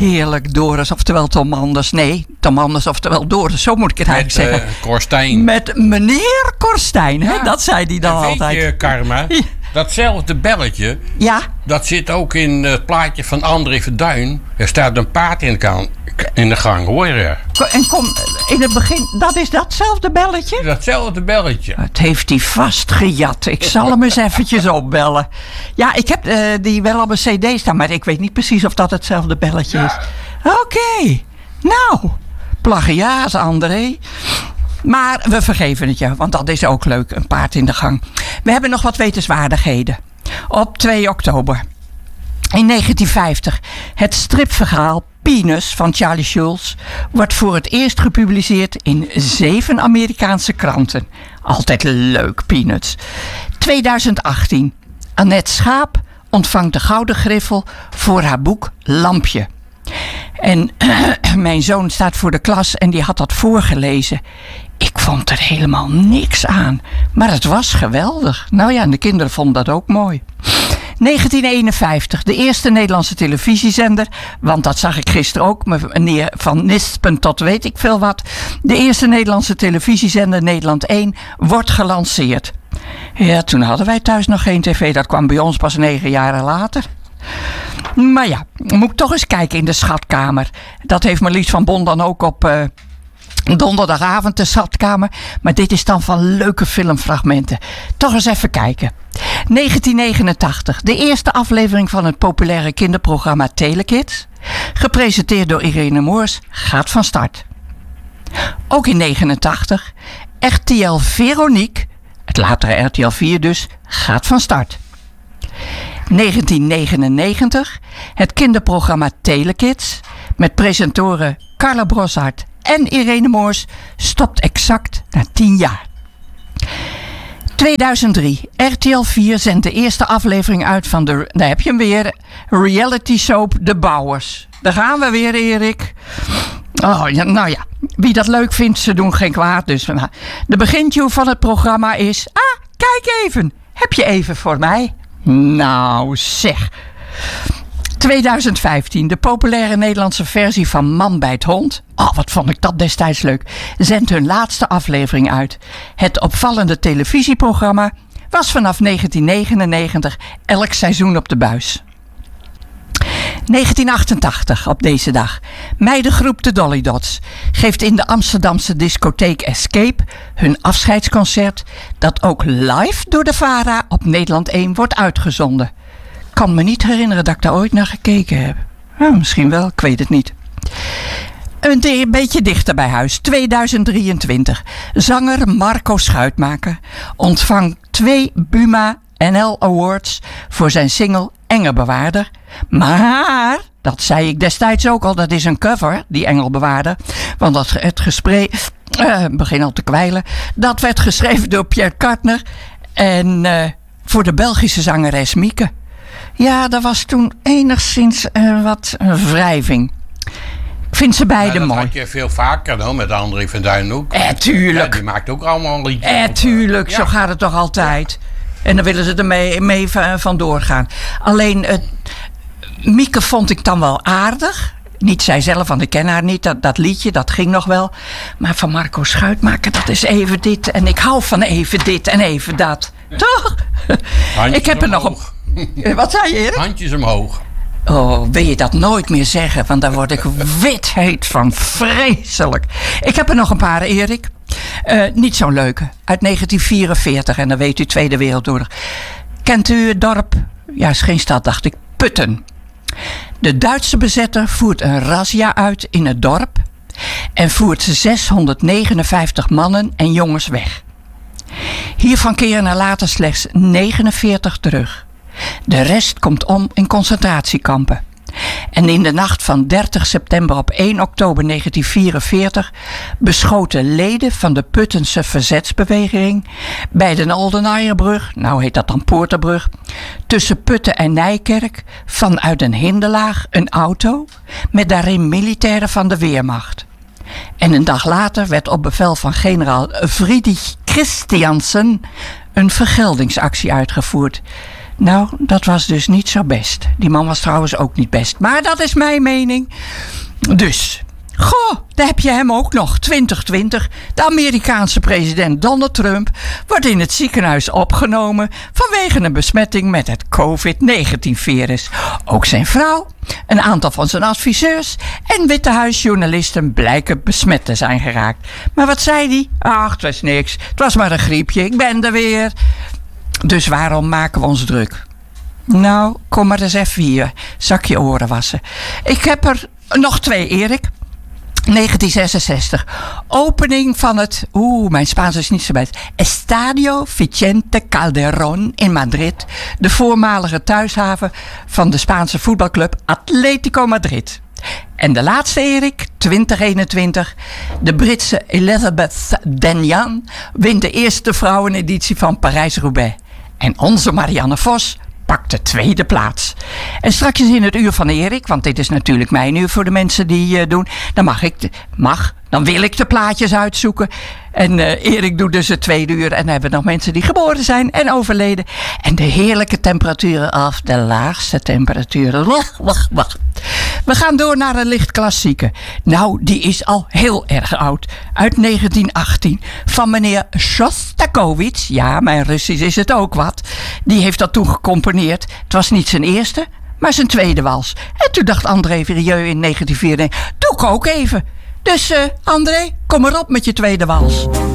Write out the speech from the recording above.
Heerlijk, Doris, oftewel Tom Anders. Nee, Tom Anders, oftewel Doris, zo moet ik het eigenlijk zeggen. Met Korstijn. Met meneer Korstijn, hè? Dat zei hij dan altijd. Weet je, Karma, datzelfde belletje, dat zit ook in het plaatje van André Verduin. Er staat een paard in de gang, hoor je? En kom, in het begin, dat is datzelfde belletje? Datzelfde belletje. Het heeft hij vastgejat. Ik zal hem eens eventjes opbellen. Ja, ik heb die wel op een cd staan, maar ik weet niet precies of dat hetzelfde belletje is. Oké. Nou, plagiaat, André. Maar we vergeven het je, want dat is ook leuk, een paard in de gang. We hebben nog wat wetenswaardigheden. Op 2 oktober. In 1950, het stripverhaal Peanuts van Charlie Schulz wordt voor het eerst gepubliceerd in 7 Amerikaanse kranten. Altijd leuk, Peanuts. 2018. Annette Schaap ontvangt de Gouden Griffel voor haar boek Lampje. En mijn zoon staat voor de klas en die had dat voorgelezen. Ik vond er helemaal niks aan. Maar het was geweldig. Nou ja, en de kinderen vonden dat ook mooi. 1951, de eerste Nederlandse televisiezender. Want dat zag ik gisteren ook. Meneer Van Nispen tot weet ik veel wat. De eerste Nederlandse televisiezender, Nederland 1, wordt gelanceerd. Ja, toen hadden wij thuis nog geen tv. Dat kwam bij ons pas 9 jaar later. Maar ja, moet ik toch eens kijken in de schatkamer. Dat heeft Marlies van Bon dan ook op donderdagavond, de schatkamer. Maar dit is dan van leuke filmfragmenten. Toch eens even kijken. 1989, de eerste aflevering van het populaire kinderprogramma Telekids. Gepresenteerd door Irene Moors, gaat van start. Ook in 1989, RTL Veronique, het latere RTL 4 dus, gaat van start. 1999, het kinderprogramma Telekids met presentatoren Carla Broshart en Irene Moors stopt exact na 10 jaar. 2003, RTL 4 zendt de eerste aflevering uit van daar heb je hem weer, reality soap De Bouwers. Daar gaan we weer, Erik. Oh, ja, nou ja, wie dat leuk vindt, ze doen geen kwaad. Dus de begintune van het programma is, kijk even, heb je even voor mij? Nou zeg. 2015, de populaire Nederlandse versie van Man bijt hond. Oh, wat vond ik dat destijds leuk. Zendt hun laatste aflevering uit. Het opvallende televisieprogramma was vanaf 1999 elk seizoen op de buis. 1988, op deze dag. Meidengroep de Dolly Dots geeft in de Amsterdamse discotheek Escape hun afscheidsconcert dat ook live door de VARA op Nederland 1 wordt uitgezonden. Kan me niet herinneren dat ik daar ooit naar gekeken heb. Misschien wel, ik weet het niet. Een beetje dichter bij huis. 2023. Zanger Marco Schuitmaker ontvangt 2 Buma NL Awards voor zijn single Engelbewaarder. Maar, dat zei ik destijds ook al, dat is een cover, die Engelbewaarder. Want het gesprek, begin al te kwijlen. Dat werd geschreven door Pierre Kartner en voor de Belgische zangeres Mieke. Ja, dat was toen enigszins wat wrijving. Ik vind ze beide mooi. Dat had je veel vaker dan met André van Duin ook. Tuurlijk. Ja, die maakt ook allemaal liedjes. Tuurlijk, zo gaat het toch altijd. Ja. En dan willen ze er mee vandoor gaan. Alleen, Mieke vond ik dan wel aardig. Niet zij zelf, want ik ken haar niet. Dat liedje, dat ging nog wel. Maar van Marco Schuitmaker, dat is even dit. En ik hou van even dit en even dat. Toch? Handjes ik heb er nog omhoog. Wat zei je, Erik? Handjes omhoog. Oh, wil je dat nooit meer zeggen? Want daar word ik wit heet van. Vreselijk. Ik heb er nog een paar, Erik. Niet zo'n leuke. Uit 1944. En dan weet u, Tweede Wereldoorlog. Kent u het dorp? Ja, is geen stad, dacht ik. Putten. De Duitse bezetter voert een razzia uit in het dorp. En voert 659 mannen en jongens weg. Hiervan keren er later slechts 49 terug. De rest komt om in concentratiekampen. En in de nacht van 30 september op 1 oktober 1944 beschoten leden van de Puttense verzetsbeweging bij de Oldenaierbrug, nou heet dat dan Poorterbrug, tussen Putten en Nijkerk vanuit een hinderlaag een auto met daarin militairen van de Weermacht. En een dag later werd op bevel van generaal Friedrich Christiansen een vergeldingsactie uitgevoerd. Nou, dat was dus niet zo best. Die man was trouwens ook niet best. Maar dat is mijn mening. Dus, goh, daar heb je hem ook nog. 2020. De Amerikaanse president Donald Trump wordt in het ziekenhuis opgenomen vanwege een besmetting met het COVID-19-virus. Ook zijn vrouw, een aantal van zijn adviseurs en Witte Huisjournalisten blijken besmet te zijn geraakt. Maar wat zei hij? Ach, het was niks. Het was maar een griepje. Ik ben er weer. Dus waarom maken we ons druk? Nou, kom maar eens even hier. Zakje oren wassen. Ik heb er nog 2, Erik. 1966. Opening van het... mijn Spaans is niet zo best. Estadio Vicente Calderón in Madrid. De voormalige thuishaven van de Spaanse voetbalclub Atlético Madrid. En de laatste, Erik, 2021. De Britse Elizabeth Deignan wint de eerste vrouweneditie van Parijs-Roubaix. En onze Marianne Vos pakt de 2e plaats. En straks in het uur van Erik, want dit is natuurlijk mijn uur voor de mensen die doen. Dan wil ik de plaatjes uitzoeken. En Erik doet dus het 2e uur. En dan hebben we nog mensen die geboren zijn en overleden. En de heerlijke temperaturen af. De laagste temperaturen. Wacht. We gaan door naar een licht klassieke. Nou, die is al heel erg oud. Uit 1918. Van meneer Shostakovich. Ja, mijn Russisch is het ook wat. Die heeft dat toen gecomponeerd. Het was niet zijn eerste, maar zijn tweede wals. En toen dacht André Rieu in 1994... doe ik ook even. Dus André, kom maar op met je tweede wals.